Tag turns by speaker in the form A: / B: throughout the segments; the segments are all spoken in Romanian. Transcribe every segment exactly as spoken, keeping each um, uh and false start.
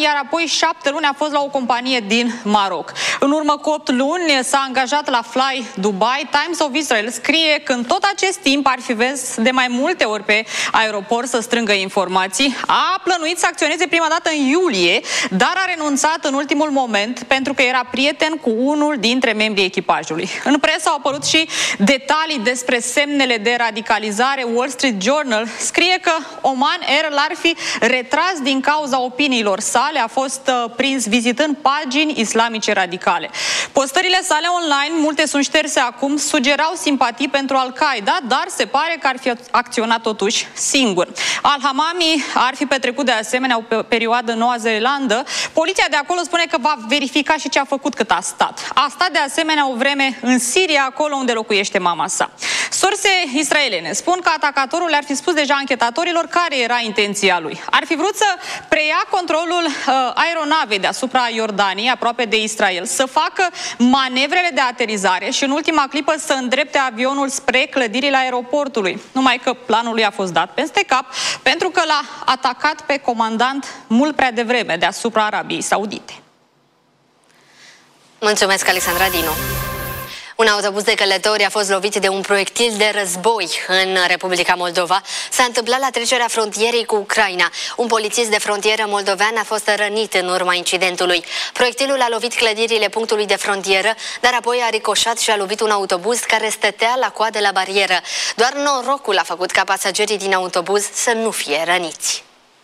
A: iar apoi șapte luni a fost la o companie din Maroc. În urmă cu opt luni s-a angajat la Fly Dubai. Times of Israel scrie că în tot acest timp ar fi văzut de mai multe ori pe aeroport să strângă informații. A plănuit să acționeze prima dată în iulie, dar a renunțat în ultimul moment pentru că era prieten cu unul dintre membrii echipajului. În presă au apărut și detalii despre semnele de radicalizare. Wall Street Journal scrie că Oman Air l-ar fi retras din cauza opiniilor sale, a fost uh, prins vizitând pagini islamice radicale. Postările sale online, multe sunt șterse acum, sugerau simpatii pentru Al-Qaeda, dar se pare că ar fi acționat totuși singur. Al-Hamami ar fi petrecut de asemenea o perioadă în Noua Zeelandă. Poliția de acolo spune că va verifica și ce a făcut cât a stat. A stat de asemenea o vreme în Siria, acolo unde locuiește mama sa. Surse israeliene spun că atacatorul le-ar fi spus deja anchetatorilor care era intenția lui. Ar fi vrut să preia controlul uh, aeronavei deasupra Iordaniei, aproape de Israel, să facă manevrele de aterizare și în ultima clipă să îndrepte avionul spre clădirile aeroportului. Numai că planul lui a fost dat peste cap pentru că l-a atacat pe comandant mult prea devreme deasupra Arabiei Saudite.
B: Mulțumesc, Alexandra Dinu. Un autobuz de călători a fost lovit de un proiectil de război în Republica Moldova. S-a întâmplat la trecerea frontierei cu Ucraina. Un polițist de frontieră moldovean a fost rănit în urma incidentului. Proiectilul a lovit clădirile punctului de frontieră, dar apoi a ricoșat și a lovit un autobuz care stătea la coadă la barieră. Doar norocul a făcut ca pasagerii din autobuz să nu fie răniți.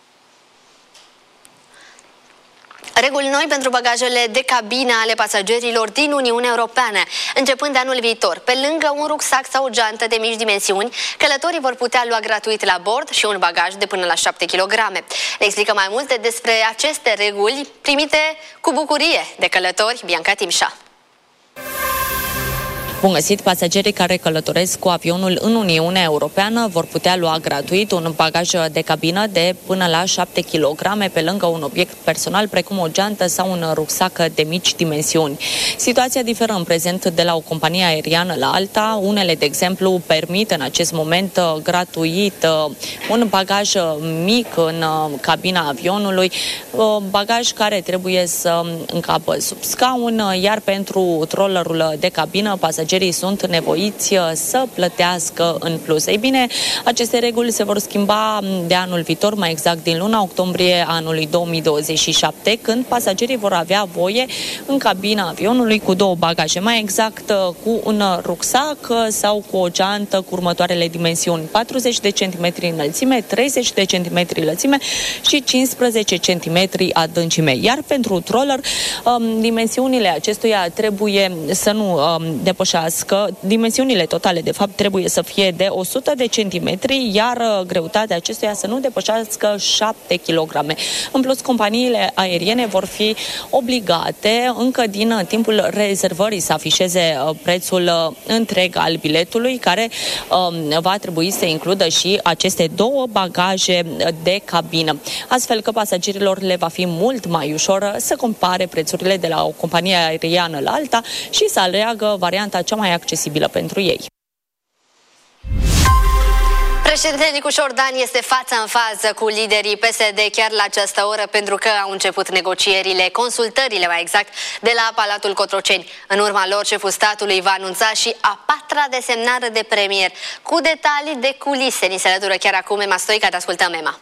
B: Reguli noi pentru bagajele de cabină ale pasagerilor din Uniunea Europeană. Începând de anul viitor, pe lângă un rucsac sau o geantă de mici dimensiuni, călătorii vor putea lua gratuit la bord și un bagaj de până la șapte kilograme. Ne explică mai multe despre aceste reguli primite cu bucurie de călători Bianca Timșa.
C: Bun găsit! Pasagerii care călătoresc cu avionul în Uniunea Europeană vor putea lua gratuit un bagaj de cabină de până la șapte kilograme pe lângă un obiect personal precum o geantă sau un rucsac de mici dimensiuni. Situația diferă în prezent de la o companie aeriană la alta. Unele, de exemplu, permit în acest moment gratuit un bagaj mic în cabina avionului, bagaj care trebuie să încapă sub scaun, iar pentru trollerul de cabină, pasagerii sunt nevoiți să plătească în plus. Ei bine, aceste reguli se vor schimba de anul viitor, mai exact din luna octombrie anului două mii douăzeci și șapte, când pasagerii vor avea voie în cabina avionului cu două bagaje, mai exact cu un rucsac sau cu o geantă cu următoarele dimensiuni: patruzeci de centimetri înălțime, treizeci de centimetri lățime și cincisprezece centimetri adâncime. Iar pentru troller, dimensiunile acestuia trebuie să nu depășească dimensiunile totale, de fapt, trebuie să fie de o sută de centimetri, iar greutatea acestuia să nu depășească șapte kilograme. În plus, companiile aeriene vor fi obligate încă din timpul rezervării să afișeze prețul întreg al biletului, care um, va trebui să includă și aceste două bagaje de cabină. Astfel că pasagerilor le va fi mult mai ușor să compare prețurile de la o companie aeriană la alta și să aleagă varianta cea mai accesibilă pentru ei.
B: Președintele Nicu Șordan este față în fază cu liderii P S D chiar la această oră, pentru că au început negocierile, consultările mai exact, de la Palatul Cotroceni. În urma lor, șeful statului va anunța și a patra desemnare de premier. Cu detalii de culise, ni se alătură chiar acum Ema Stoica. Te ascultăm, Ema.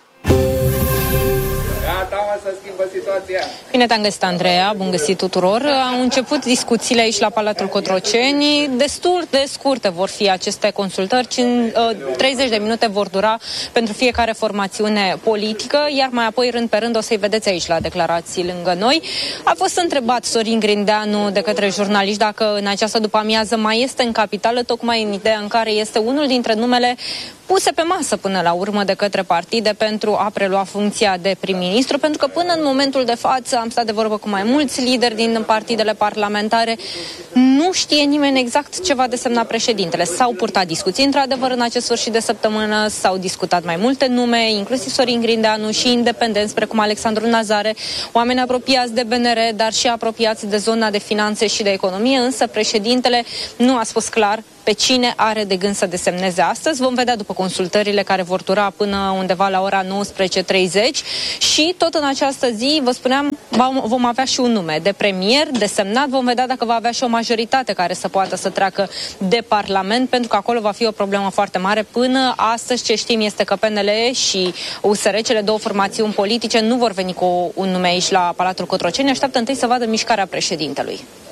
D: Să schimbă situația.
E: Bine te-am găsit, Andreea, bun găsit tuturor. Au început discuțiile aici la Palatul Cotroceni. Destul de scurte vor fi aceste consultări, treizeci de minute vor dura pentru fiecare formațiune politică, iar mai apoi, rând pe rând, o să-i vedeți aici la declarații lângă noi. A fost întrebat Sorin Grindeanu de către jurnaliști dacă în această după-amiază mai este în capitală, tocmai în ideea în care este unul dintre numele puse pe masă până la urmă de către partide pentru a prelua funcția de prim-ministru, pentru că până în momentul de față am stat de vorbă cu mai mulți lideri din partidele parlamentare. Nu știe nimeni exact ce va desemna președintele. S-au purtat discuții, într-adevăr, în acest sfârșit de săptămână s-au discutat mai multe nume, inclusiv Sorin Grindeanu și independenți, precum Alexandru Nazare, oameni apropiați de B N R, dar și apropiați de zona de finanțe și de economie, însă președintele nu a spus clar pe cine are de gând să desemneze astăzi. Vom vedea după consultările care vor dura până undeva la ora nouăsprezece treizeci și tot în această zi, vă spuneam, vom avea și un nume de premier desemnat. Vom vedea dacă va avea și o majoritate care să poată să treacă de Parlament, pentru că acolo va fi o problemă foarte mare. Până astăzi ce știm este că P N L și U S R, cele două formațiuni politice, nu vor veni cu un nume aici la Palatul Cotroceni. Așteaptă întâi să vadă mișcarea președintelui.